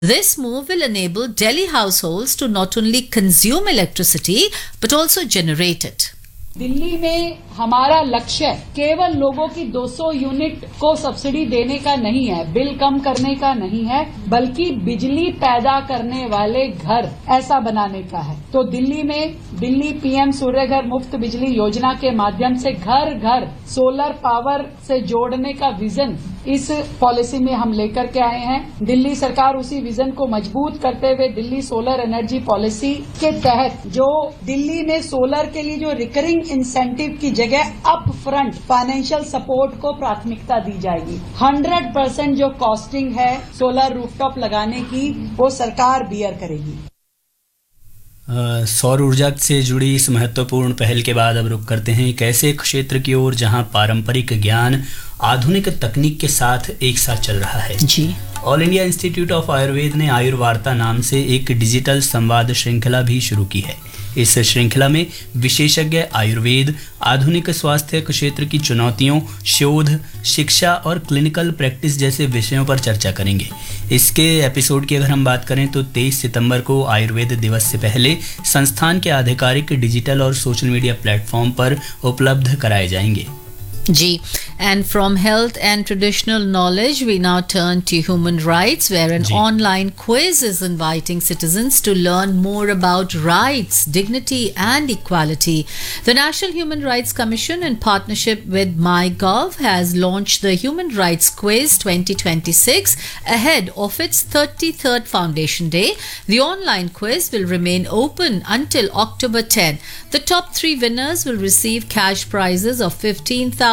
This move will enable Delhi households to not only consume electricity but also generate it. Delhi में हमारा लक्ष्य केवल लोगों की 200 यूनिट को सब्सिडी देने का नहीं है, बिल कम करने का नहीं है, बल्कि बिजली पैदा करने वाले घर ऐसा बनाने का है। तो दिल्ली में दिल्ली पीएम सूर्य घर मुफ्त बिजली योजना के माध्यम से घर घर सोलर पावर से जोड़ने का विजन इस पॉलिसी में हम लेकर के आए हैं। दिल्ली सरकार उसी विजन को मजबूत करते हुए दिल्ली सोलर एनर्जी पॉलिसी के तहत जो दिल्ली में सोलर के लिए जो रिकरिंग इंसेंटिव की जगह अप फ्रंट फाइनेंशियल सपोर्ट को प्राथमिकता दी जाएगी। 100% जो कॉस्टिंग है सोलर रूफटॉप लगाने की वो सरकार बियर करेगी। सौर ऊर्जा से जुड़ी इस महत्वपूर्ण पहल के बाद अब रुख करते हैं एक ऐसे क्षेत्र की ओर जहां पारंपरिक ज्ञान आधुनिक तकनीक के साथ एक साथ चल रहा है। जी। All India institute of Ayurveda ने आयुर्वार्ता नाम से एक डिजिटल संवाद श्रृंखला भी शुरू की है। इस श्रृंखला में विशेषज्ञ आयुर्वेद, आधुनिक स्वास्थ्य क्षेत्र की चुनौतियों, शोध, शिक्षा और क्लिनिकल प्रैक्टिस जैसे विषयों पर चर्चा करेंगे। इसके एपिसोड की अगर हम बात करें तो 23 सितंबर को आयुर्वेद दिवस से पहले संस्थान के आधिकारिक डिजिटल और सोशल मीडिया प्लेटफॉर्म पर उपलब्ध कराए जाएंगे। G. And from health and traditional knowledge, we now turn to human rights, where an online quiz is inviting citizens to learn more about rights, dignity, and equality. The National Human Rights Commission, in partnership with MyGov, has launched the Human Rights Quiz 2026 ahead of its 33rd Foundation Day. The online quiz will remain open until October 10. The top 3 winners will receive cash prizes of 15,000,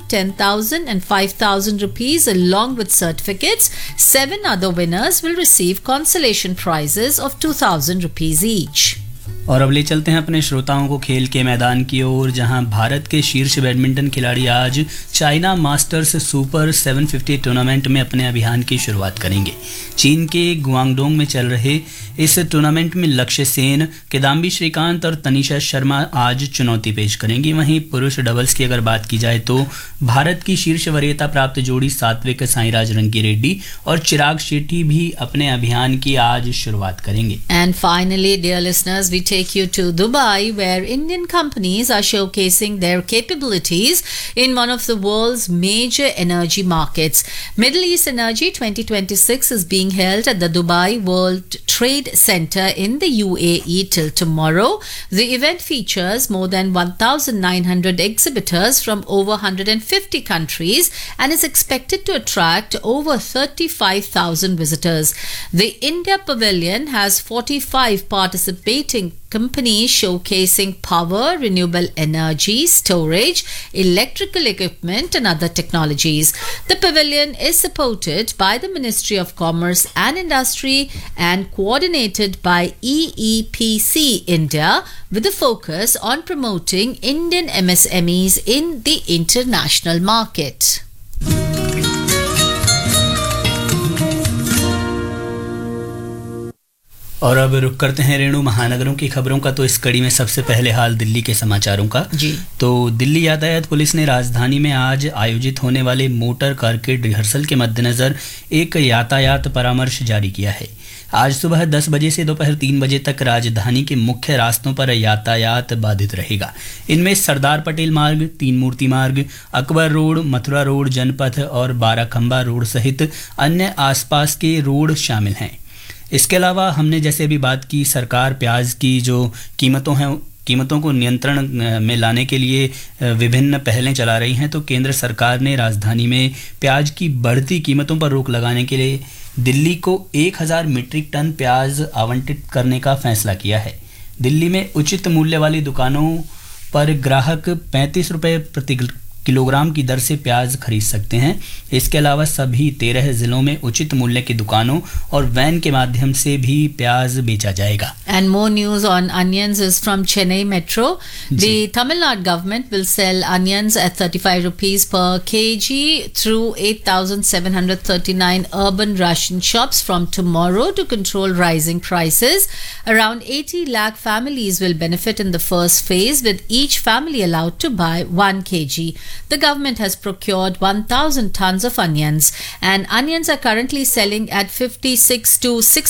10,000 and 5,000 rupees along with certificates. 7 other winners will receive consolation prizes of 2,000 rupees each. और अब ले चलते हैं अपने श्रोताओं को खेल के मैदान की ओर, जहां भारत के शीर्ष बैडमिंटन खिलाड़ी आज चाइना मास्टर्स सुपर 750 टूर्नामेंट में अपने अभियान की शुरुआत करेंगे। चीन के गुआंगडोंग में चल रहे इस टूर्नामेंट में लक्ष्य सेन, किदाम्बी श्रीकांत और तनिषा शर्मा आज चुनौती पेश करेंगी। वहीं पुरुष डबल्स की अगर बात की जाए तो भारत की शीर्ष वरीयता प्राप्त जोड़ी सात्विक साईराज रंकीरेड्डी और चिराग शेट्टी भी अपने अभियान की आज शुरुआत करेंगे। And finally, dear listeners, we take you to Dubai, where Indian companies are showcasing their capabilities in one of the world's major energy markets. Middle East Energy 2026 is being held at the Dubai World Trade Center in the UAE till tomorrow. The event features more than 1,900 exhibitors from over 150 countries and is expected to attract over 35,000 visitors. The India Pavilion has 45 participating companies showcasing power, renewable energy, storage, electrical equipment and other technologies. The pavilion is supported by the Ministry of Commerce and Industry and coordinated by EEPC India with a focus on promoting Indian MSMEs in the international market. और अब रुक करते हैं रेणु महानगरों की खबरों का। तो इस कड़ी में सबसे पहले हाल दिल्ली के समाचारों का। जी। तो दिल्ली यातायात पुलिस ने राजधानी में आज आयोजित होने वाले मोटर कार के रिहर्सल के मद्देनजर एक यातायात परामर्श जारी किया है। आज सुबह 10 बजे से दोपहर 3 बजे तक राजधानी के मुख्य रास्तों पर यातायात बाधित रहेगा। इनमें सरदार पटेल मार्ग, तीन मूर्ति मार्ग, अकबर रोड, मथुरा रोड, जनपथ और बाराखंबा रोड सहित अन्य आसपास के रोड शामिल हैं। इसके अलावा हमने जैसे अभी बात की, सरकार प्याज की जो कीमतों को नियंत्रण में लाने के लिए विभिन्न पहलें चला रही हैं। तो केंद्र सरकार ने राजधानी में प्याज की बढ़ती कीमतों पर रोक लगाने के लिए दिल्ली को 1000 मीट्रिक टन प्याज आवंटित करने का फैसला किया है। दिल्ली में उचित मूल्य वाली दुकानों पर ग्राहक 35 रुपये प्रति किलोग्राम की दर से प्याज खरीद सकते हैं। इसके अलावा सभी 13 जिलों में उचित मूल्य की दुकानों और वैन के माध्यम से भी प्याज बेचा जाएगा। And more news on onions is from Chennai Metro. The Tamil Nadu government will sell onions at 35 rupees per kg through 8,739 urban ration shops from tomorrow to control rising prices. Around 80 lakh families will benefit in the first phase, with each family allowed to buy 1 kg. The government has procured 1,000 tons of onions, and onions are currently selling at 56 to 60